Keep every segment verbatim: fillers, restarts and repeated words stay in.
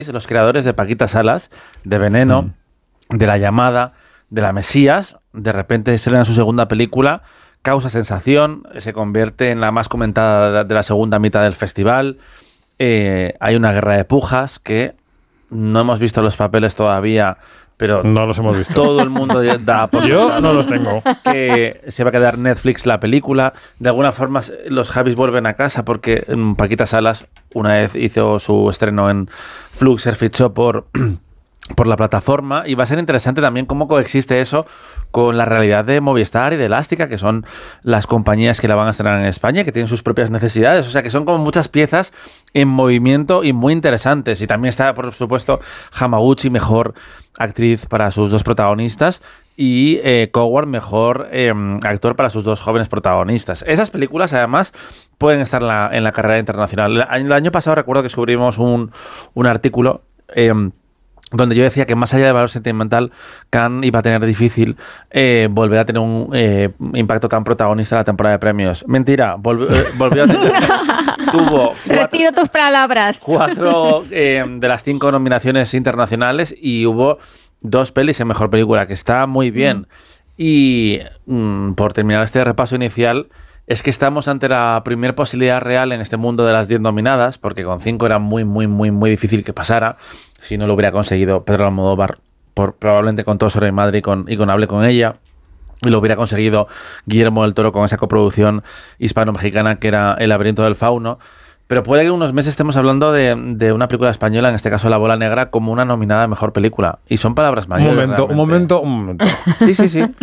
los creadores de Paquita Salas, de Veneno, mm. de La Llamada, de La Mesías, de repente estrenan su segunda película, causa sensación, se convierte en la más comentada de la segunda mitad del festival. Eh, hay una guerra de pujas que no hemos visto los papeles todavía, pero no los hemos visto. Todo el mundo da por Yo no los tengo. Que se va a quedar Netflix la película. De alguna forma los Javis vuelven a casa porque Paquita Salas una vez hizo su estreno en Flux, se fichó por, por la plataforma, y va a ser interesante también cómo coexiste eso con la realidad de Movistar y de Elástica, que son las compañías que la van a estrenar en España, que tienen sus propias necesidades. O sea, que son como muchas piezas en movimiento y muy interesantes. Y también está, por supuesto, Hamaguchi, mejor actriz para sus dos protagonistas, y eh, Coward, mejor eh, actor para sus dos jóvenes protagonistas. Esas películas, además, pueden estar en la, en la carrera internacional. El, el año pasado recuerdo que descubrimos un, un artículo eh, donde yo decía que más allá de valor sentimental, Cannes iba a tener difícil eh, volver a tener un eh, impacto tan protagonista en la temporada de premios. Mentira, volv, eh, volvió a tener... tuvo cuatro, Retiro tus palabras. Cuatro eh, de las cinco nominaciones internacionales, y hubo dos pelis en mejor película, que está muy bien. Mm. Y mm, por terminar este repaso inicial, es que estamos ante la primera posibilidad real en este mundo de las diez nominadas, porque con cinco era muy, muy, muy, muy difícil que pasara, si no lo hubiera conseguido Pedro Almodóvar, por, probablemente con Todo sobre mi madre y con, y con Hable con ella, y lo hubiera conseguido Guillermo del Toro con esa coproducción hispano-mexicana que era El laberinto del fauno. Pero puede que en unos meses estemos hablando de, de una película española, en este caso La bola negra, como una nominada a mejor película. Y son palabras mayores. Un momento, realmente. un momento, un momento. Sí, sí, sí.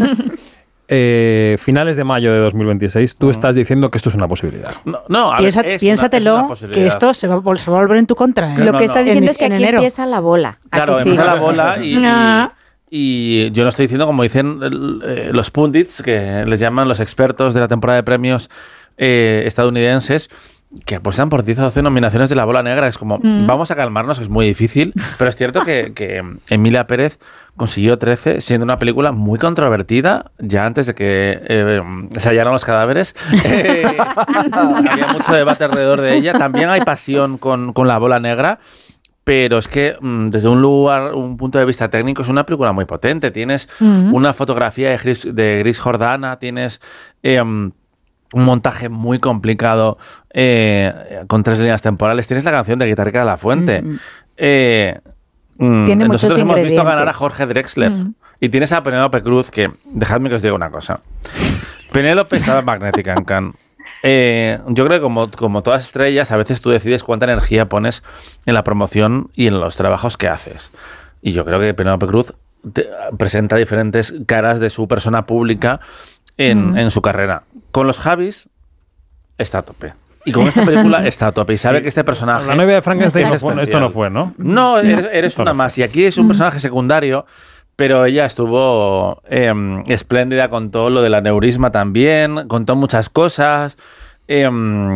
Eh, finales de mayo de dos mil veintiséis, tú uh-huh. estás diciendo que esto es una posibilidad. No, no a Piensa, ver, es piénsatelo, una, es una que esto se va, se va a volver en tu contra. ¿eh? Lo no, que no. está diciendo en, es que en aquí enero. empieza la bola. Claro, sí? empieza la bola y, y, y yo no estoy diciendo, como dicen eh, los pundits, que les llaman los expertos de la temporada de premios eh, estadounidenses, que apuestan por diez o doce nominaciones de La bola negra. Es como, mm. vamos a calmarnos, es muy difícil, pero es cierto que, que Emilia Pérez consiguió trece, siendo una película muy controvertida, ya antes de que eh, se hallaran los cadáveres. Eh, había mucho debate alrededor de ella. También hay pasión con, con La bola negra, pero es que mmm, desde un lugar, un punto de vista técnico, es una película muy potente. Tienes uh-huh. una fotografía de Gris, de Gris Jordana, tienes... Eh, un montaje muy complicado eh, con tres líneas temporales. Tienes la canción de Guitarrica de la Fuente. Mm. Eh, mm, Tiene nosotros muchos hemos visto ganar a ingredientes. Jorge Drexler. Mm. Y tienes a Penélope Cruz, que dejadme que os diga una cosa. Penélope estaba magnética en Cannes. Eh, yo creo que como, como todas estrellas, a veces tú decides cuánta energía pones en la promoción y en los trabajos que haces. Y yo creo que Penélope Cruz te, presenta diferentes caras de su persona pública En, mm. en su carrera. Con los Javis está a tope. Y con esta película está a tope. Y sabe sí. que este personaje... La novia de Frankenstein no fue, esto no fue, ¿no? No, eres, eres una no más. Y aquí es un personaje secundario, pero ella estuvo eh, espléndida, contó lo del aneurisma también, contó muchas cosas. Eh,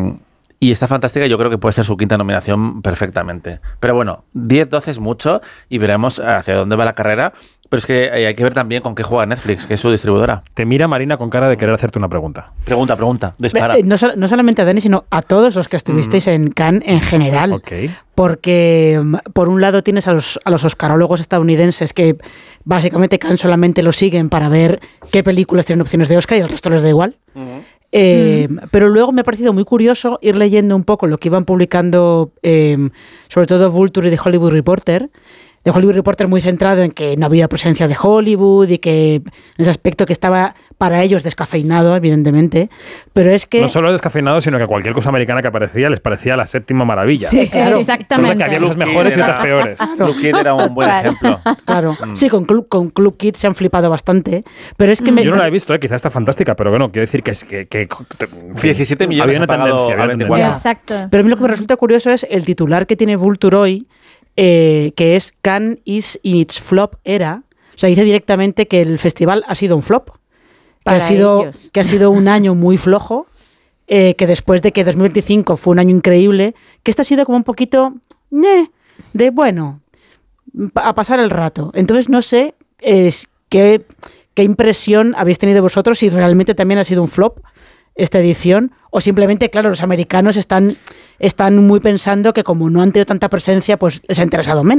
y está fantástica. Yo creo que puede ser su quinta nominación perfectamente. Pero bueno, diez doce es mucho y veremos hacia dónde va la carrera. Pero es que hay que ver también con qué juega Netflix, que es su distribuidora. Te mira Marina con cara de querer hacerte una pregunta. Pregunta, pregunta, dispara. No, no solamente a Dani, sino a todos los que estuvisteis mm. en Cannes en general. Okay. Porque, por un lado, tienes a los, a los oscarólogos estadounidenses que básicamente Cannes solamente lo siguen para ver qué películas tienen opciones de Oscar y el resto les da igual. Uh-huh. Eh, mm. Pero luego me ha parecido muy curioso ir leyendo un poco lo que iban publicando, eh, sobre todo Vulture y The Hollywood Reporter. The Hollywood Reporter muy centrado en que no había presencia de Hollywood y que en ese aspecto que estaba para ellos descafeinado, evidentemente, pero es que... No solo descafeinado, sino que cualquier cosa americana que aparecía les parecía la séptima maravilla. Sí, claro. Exactamente. Cosa que había cosas mejores era, y otras peores. Claro. Blue Kid era un buen ejemplo. Claro. Sí, con Club, con Club Kid se han flipado bastante, pero es que... Mm. Me, Yo no la he visto, eh, quizás está fantástica, pero bueno, quiero decir que es que... que, que diecisiete millones había una tendencia, había veinticuatro. Exacto. Pero a mí lo que me resulta curioso es el titular que tiene Vulture hoy, Eh, que es Cannes is in its flop era. O sea, dice directamente que el festival ha sido un flop, que ha sido, que ha sido un año muy flojo, eh, que después de que dos mil veinticinco fue un año increíble, que este ha sido como un poquito eh, de bueno, a pasar el rato. Entonces no sé es, qué, qué impresión habéis tenido vosotros, si realmente también ha sido un flop esta edición, o simplemente, claro, los americanos están, están muy pensando que como no han tenido tanta presencia, pues les ha interesado menos.